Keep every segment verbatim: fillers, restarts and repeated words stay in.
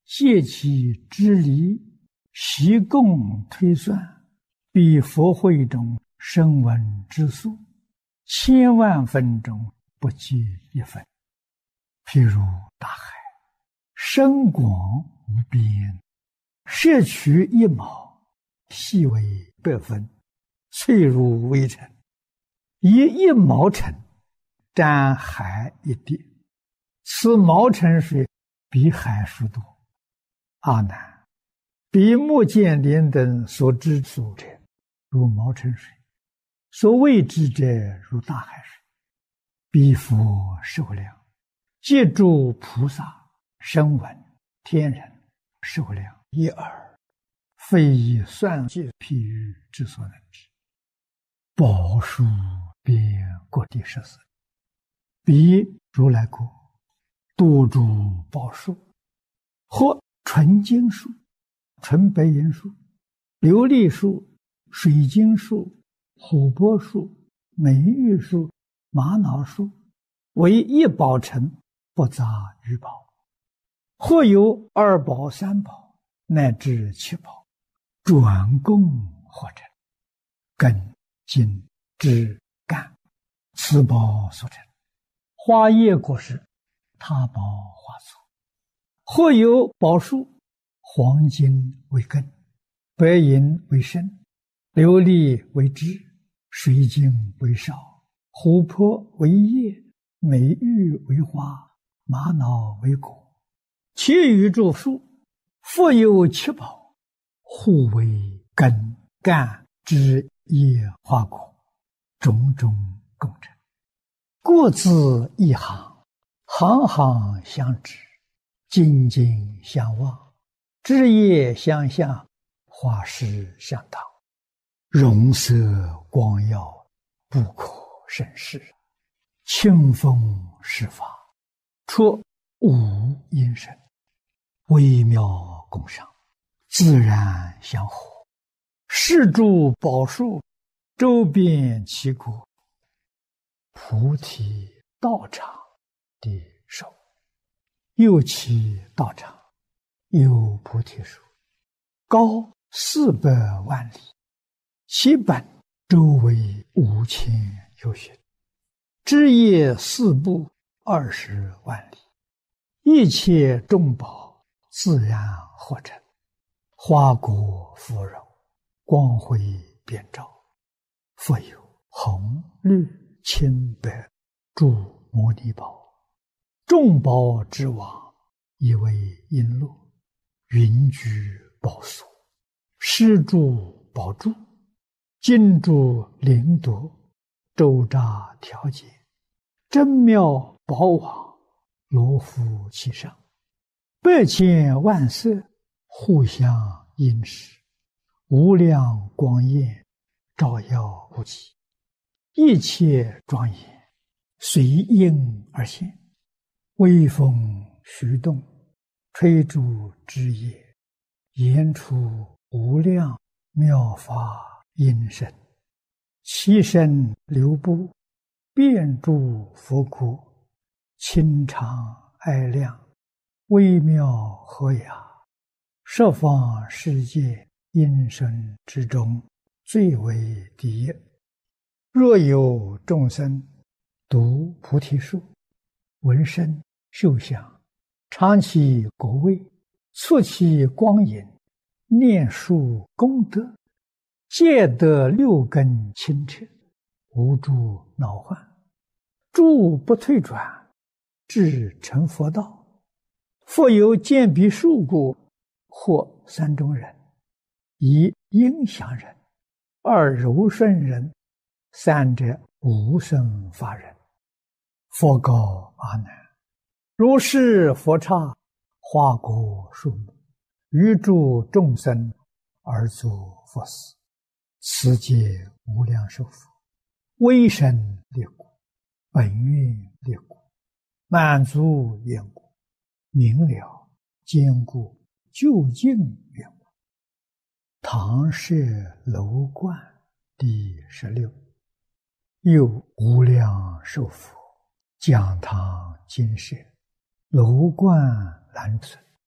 借其之理，习共推算，比佛会中声闻之数，千万分中不计一分。譬如大海，深广无边，摄取一毛，细为百分，脆如微尘，以一毛尘沾海一滴，此毛尘水比海数多。阿难，比目犍连等所知数者，如毛尘水；所谓之者，如大海水。彼佛受量，借诸菩萨、声闻、天人受量一耳，非以算计譬喻之所能知。宝树遍各地十四，彼如来国，多诸宝树，或纯金树、纯白银树、琉璃树、水晶树、琥珀树、美玉树、玛瑙树，为一宝城，不杂于宝。或有二宝、三宝，乃至七宝，转供或成，根、茎、枝、干，此宝所成。花叶果实，他宝花簇。或有宝树，黄金为根，白银为身，琉璃为枝，水晶为梢，琥珀为叶，美玉为花，玛瑙为果。其余诸树，复有七宝，互为根、干、枝、叶、花、果，种种共成。各自一行，行行相知，茎茎相望，枝叶相向，花实相当，容色光耀，不可胜视。清风施法，出无因身，微妙共赏，自然相合。是诸宝树，周遍其国，菩提道场的手。又其道场，有菩提树，高四百万里，其本周围五千由旬，枝叶四部二十万里，一切众宝自然合成，花果芙蓉，光辉遍照。复有红、绿、青、白诸摩尼宝，众宝之王，以为璎珞，云居宝所，施诸宝柱，金珠灵夺，周匝调节，真妙宝网，罗敷其上，百千万色，互相映饰，无量光焰，照耀不极，一切庄严，随应而现。微风徐动，吹诸枝叶，言出无量妙法音声，其身流布，遍诸佛国，清常爱亮，微妙和雅，十方世界音声之中，最为第一。若有众生读菩提树，闻声嗅香，尝其果味，触其光影，念树功德，皆得六根清澈，无诸恼患，诸不退转，至成佛道。复有见彼树故，或三种人：一应祥人，二柔顺人，三者无生法人。佛告阿难：如是佛刹，花果树木，于诸众生而作佛事，此皆无量寿佛，威神力故，本愿力故，满足缘故，明了坚固究竟缘故。唐舍楼观第十六。又无量寿佛，讲堂金舍，楼观难存，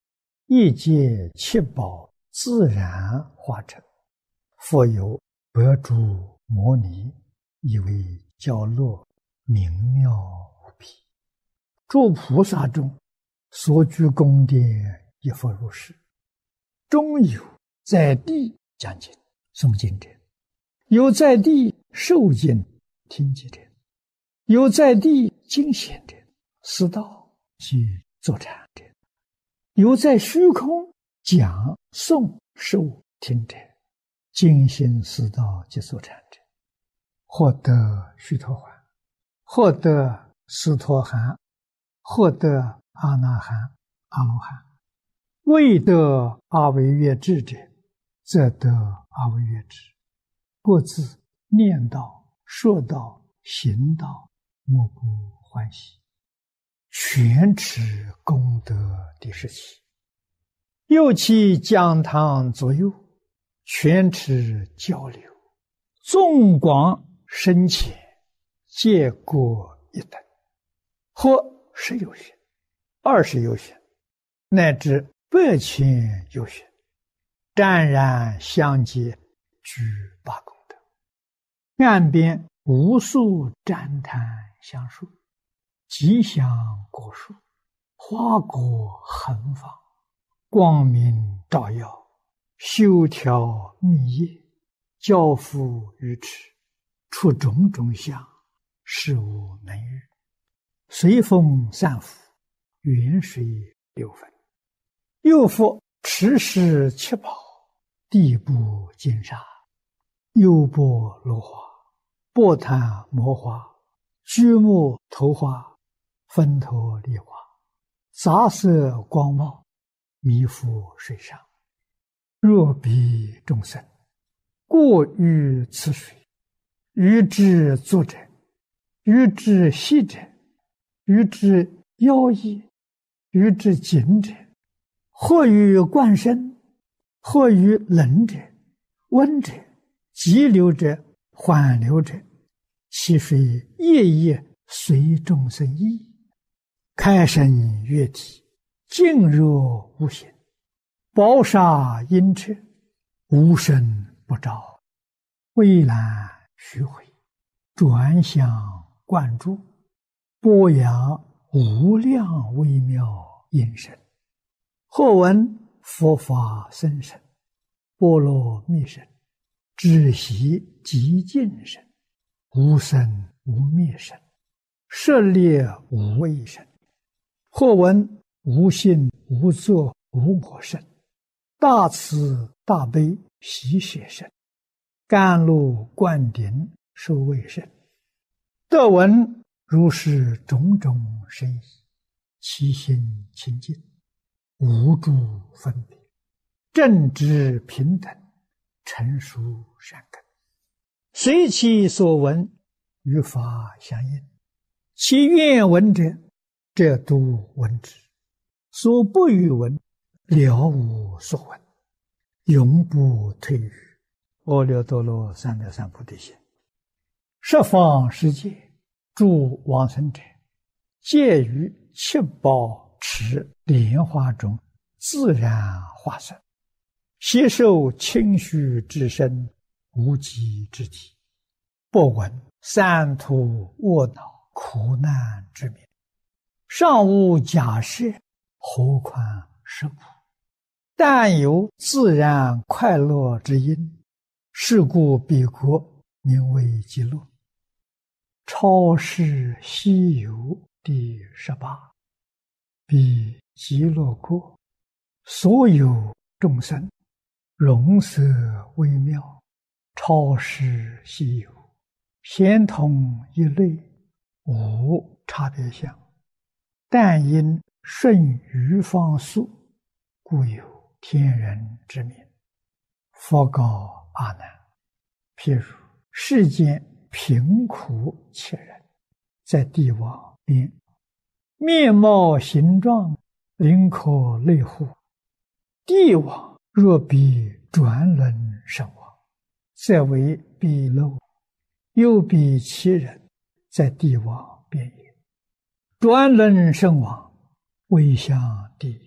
一切七宝自然化成。复有百诸摩尼，以为教乐明妙无比。诸菩萨中所居宫殿亦复如是。中有在地讲经诵经者，有在地受经听经者，有在地经显者，思道及坐禅者，有在虚空讲诵受听者，精心思道及坐禅者，获得须陀洹，获得斯陀含，获得阿那含、阿罗汉。未得阿惟越致者，则得阿惟越致。各自念道、说道、行道，莫不欢喜。全持功德第十七。又其讲堂左右，全持交流，纵广深浅，皆各一等，或十有寻，二十有寻，乃至百千有寻，湛然相接，具八功德。岸边无数旃檀香树，吉祥果树，花果横放，光明照耀，修条密叶，交付于池，出种种相，事无能喻。随风散伏，远水流分。又复持世七宝，地部金沙，优波罗花，波檀摩花，居木头花，分头梨花，杂色光茂，弥覆水上。若彼众生过于此水，于之作者，于之息者，于之妖异，于之紧者，或于灌身，或于冷者、温者、急流者、缓流者，其水夜夜随众生意，开生月体，静若无形，宝沙阴彻，无声不照，蔚蓝虚毁，转向灌注，波扬无量微妙音声。或闻佛法僧声，波罗蜜声，止息极静声，无生无灭声，舍猎无畏声。或闻无性无作无我声，大慈大悲喜舍声，甘露灌顶受畏声。得闻如是种种声意，其心清净，无诸分别，正直平等，成熟善根，随其所闻，与法相应。其愿闻者，则都闻之；所不欲闻，了无所闻，永不退于阿耨多罗三藐三菩提心。十方世界诸往生者，皆于七宝池莲花中自然化身，悉受清虚之身，无极之体，不闻三途卧恼苦难之名，尚无假设，何况是苦？但有自然快乐之因，是故彼国名为极乐。超世西游第十八。彼极乐国，所有众生，容色微妙，超世西游，咸同一类，无差别相。但因顺于方速，故有天人之名。佛告阿难：譬如世间贫苦切人，在地网边，面貌形状，灵可类乎。地网若比转轮身网，则为彼漏；又比其人，在地网边缘，转轮身网，未向地狱。